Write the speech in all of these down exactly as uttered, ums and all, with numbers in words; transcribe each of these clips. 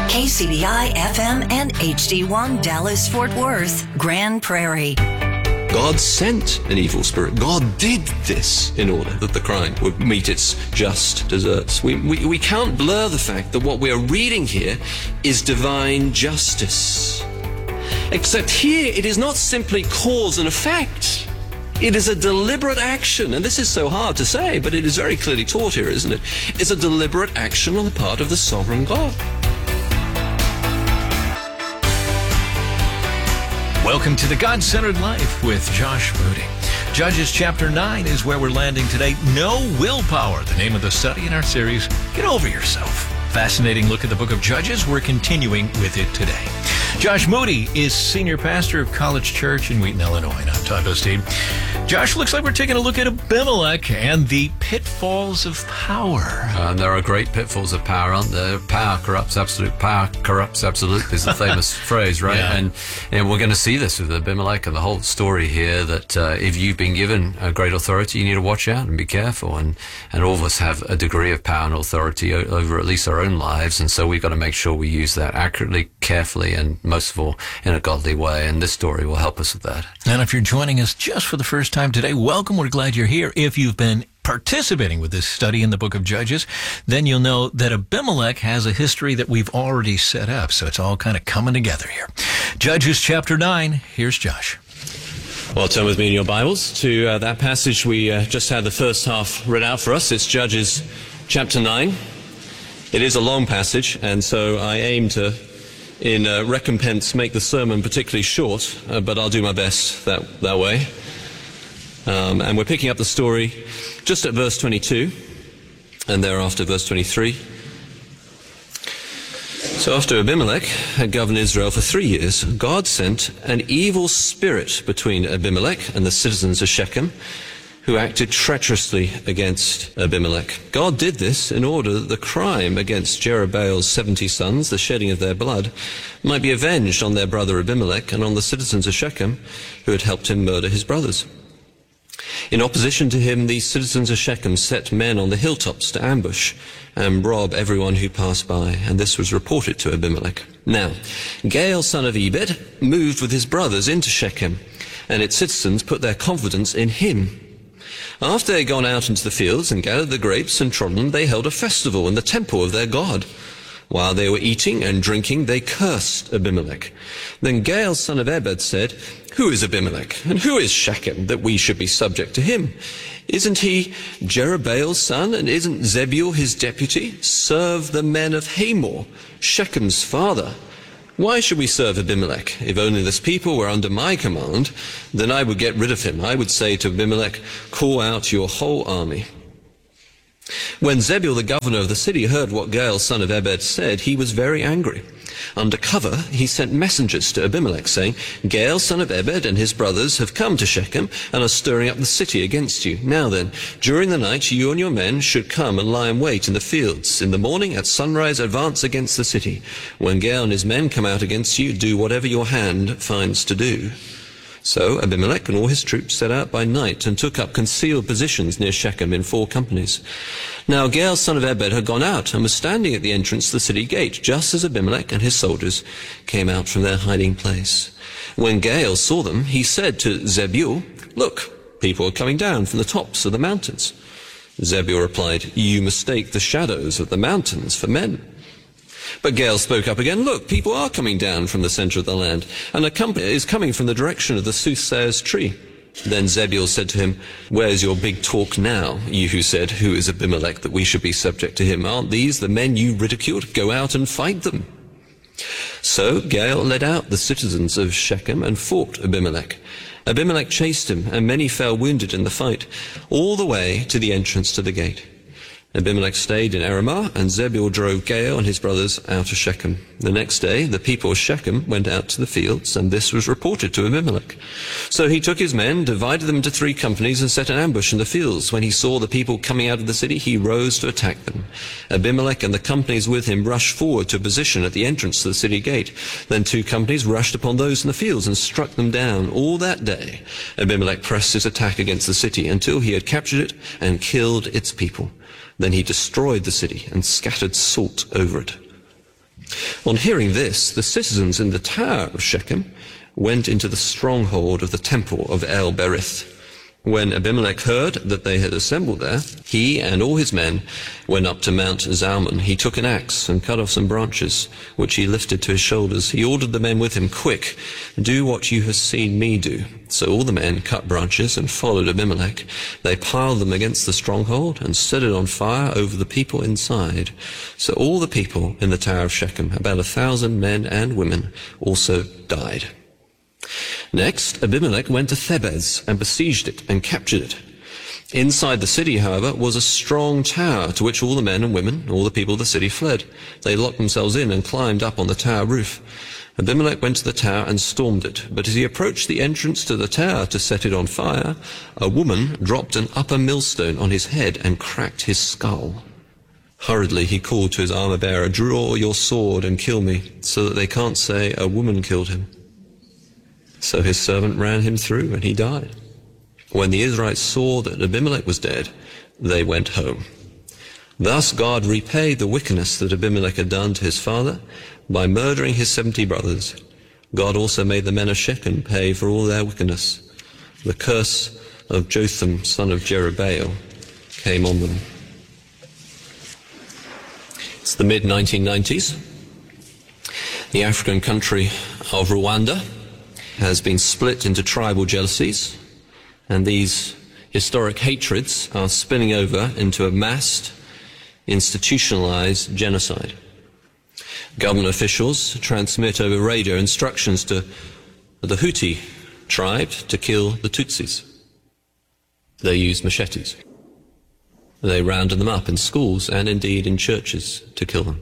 K C D I F M and H D one Dallas-Fort Worth, Grand Prairie. God sent an evil spirit. God did this in order that the crime would meet its just deserts. We, we, we can't blur the fact that what we are reading here is divine justice. Except here it is not simply cause and effect. It is a deliberate action, and this is so hard to say, but it is very clearly taught here, isn't it? It's a deliberate action on the part of the sovereign God. Welcome to the God-Centered Life with Josh Moody. Judges chapter nine is where we're landing today. No willpower, the name of the study in our series, Get Over Yourself. Fascinating look at the book of Judges. We're continuing with it today. Josh Moody is senior pastor of College Church in Wheaton, Illinois. And I'm Todd Osteen. Josh, looks like we're taking a look at Abimelech and the pitfalls of power. Uh, there are great pitfalls of power, aren't there? Power corrupts absolute. Power corrupts absolute is the famous phrase, right? Yeah. And, and we're going to see this with Abimelech and the whole story here, that uh, if you've been given a great authority, you need to watch out and be careful. And, and all of us have a degree of power and authority o- over at least our own lives. And so we've got to make sure we use that accurately, carefully, and most of all, in a godly way. And this story will help us with that. And if you're joining us just for the first time today, welcome. We're glad you're here. If you've been participating with this study in the book of Judges, then you'll know that Abimelech has a history that we've already set up. So it's all kind of coming together here. Judges chapter nine. Here's Josh. Well, turn with me in your Bibles to uh, that passage we uh, just had the first half read out for us. It's Judges chapter nine. It is a long passage, and so I aim to, in uh, recompense, make the sermon particularly short, uh, but I'll do my best that, that way. Um, and we're picking up the story just at verse twenty-two, and thereafter verse twenty-three. So after Abimelech had governed Israel for three years, God sent an evil spirit between Abimelech and the citizens of Shechem, who acted treacherously against Abimelech. God did this in order that the crime against Jerubbaal's seventy sons, the shedding of their blood, might be avenged on their brother Abimelech and on the citizens of Shechem, who had helped him murder his brothers. In opposition to him, these citizens of Shechem set men on the hilltops to ambush and rob everyone who passed by, and this was reported to Abimelech. Now, Gaal, son of Ebed, moved with his brothers into Shechem, and its citizens put their confidence in him. After they had gone out into the fields and gathered the grapes and trodden them, they held a festival in the temple of their God. While they were eating and drinking, they cursed Abimelech. Then Gaal, son of Ebed, said, "Who is Abimelech, and who is Shechem, that we should be subject to him? Isn't he Jerubbaal's son, and isn't Zebul his deputy? Serve the men of Hamor, Shechem's father. Why should we serve Abimelech? If only this people were under my command, then I would get rid of him. I would say to Abimelech, call out your whole army." When Zebul, the governor of the city, heard what Gaal, son of Ebed, said, he was very angry. Under cover, he sent messengers to Abimelech, saying, "Gaal, son of Ebed, and his brothers have come to Shechem and are stirring up the city against you. Now then, during the night, you and your men should come and lie in wait in the fields. In the morning, at sunrise, advance against the city. When Gaal and his men come out against you, do whatever your hand finds to do." So Abimelech and all his troops set out by night and took up concealed positions near Shechem in four companies. Now Gaal, son of Ebed, had gone out and was standing at the entrance to the city gate, just as Abimelech and his soldiers came out from their hiding place. When Gaal saw them, he said to Zebul, "Look, people are coming down from the tops of the mountains." Zebul replied, "You mistake the shadows of the mountains for men." But Gaal spoke up again, "Look, people are coming down from the center of the land, and a company is coming from the direction of the soothsayer's tree." Then Zebul said to him, "Where's your big talk now, you who said, 'Who is Abimelech, that we should be subject to him?' Aren't these the men you ridiculed? Go out and fight them." So Gaal led out the citizens of Shechem and fought Abimelech. Abimelech chased him, and many fell wounded in the fight, all the way to the entrance to the gate. Abimelech stayed in Aramah, and Zebul drove Gaal and his brothers out of Shechem. The next day, the people of Shechem went out to the fields, and this was reported to Abimelech. So he took his men, divided them into three companies, and set an ambush in the fields. When he saw the people coming out of the city, he rose to attack them. Abimelech and the companies with him rushed forward to a position at the entrance to the city gate. Then two companies rushed upon those in the fields and struck them down. All that day, Abimelech pressed his attack against the city until he had captured it and killed its people. Then he destroyed the city and scattered salt over it. On hearing this, the citizens in the tower of Shechem went into the stronghold of the temple of El Berith. When Abimelech heard that they had assembled there, he and all his men went up to Mount Zalmon. He took an axe and cut off some branches, which he lifted to his shoulders. He ordered the men with him, "Quick, do what you have seen me do." So all the men cut branches and followed Abimelech. They piled them against the stronghold and set it on fire over the people inside. So all the people in the tower of Shechem, about a thousand men and women, also died. Next, Abimelech went to Thebez and besieged it and captured it. Inside the city, however, was a strong tower to which all the men and women, all the people of the city, fled. They locked themselves in and climbed up on the tower roof. Abimelech went to the tower and stormed it. But as he approached the entrance to the tower to set it on fire, a woman dropped an upper millstone on his head and cracked his skull. Hurriedly he called to his armor-bearer, "Draw your sword and kill me, so that they can't say a woman killed him." So his servant ran him through, and he died. When the Israelites saw that Abimelech was dead, they went home. Thus God repaid the wickedness that Abimelech had done to his father by murdering his seventy brothers. God also made the men of Shechem pay for all their wickedness. The curse of Jotham, son of Jerubbaal, came on them. It's the mid nineteen nineties. The African country of Rwanda has been split into tribal jealousies, and these historic hatreds are spinning over into a massed, institutionalized genocide. Government officials transmit over radio instructions to the Hutu tribe to kill the Tutsis. They use machetes. They rounded them up in schools and indeed in churches to kill them.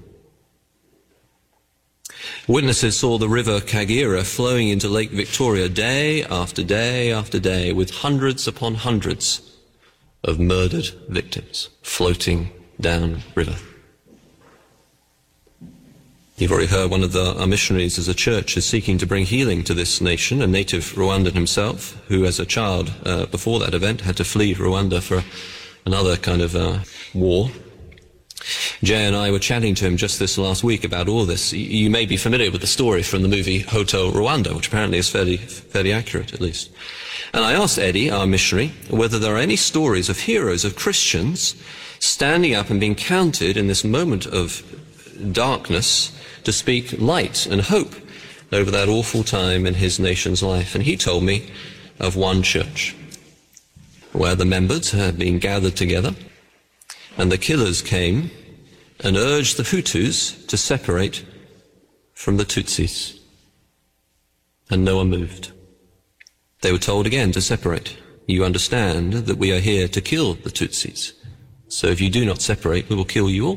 Witnesses saw the river Kagera flowing into Lake Victoria day after day after day with hundreds upon hundreds of murdered victims floating down river. You've already heard one of the, our missionaries as a church is seeking to bring healing to this nation, a native Rwandan himself, who as a child uh, before that event had to flee Rwanda for another kind of uh, war. Jay and I were chatting to him just this last week about all this. You may be familiar with the story from the movie Hotel Rwanda, which apparently is fairly, fairly accurate at least. And I asked Eddie, our missionary, whether there are any stories of heroes, of Christians, standing up and being counted in this moment of darkness to speak light and hope over that awful time in his nation's life. And he told me of one church where the members had been gathered together, and the killers came and urged the Hutus to separate from the Tutsis. And no one moved. They were told again to separate. You understand that we are here to kill the Tutsis. So if you do not separate, we will kill you all.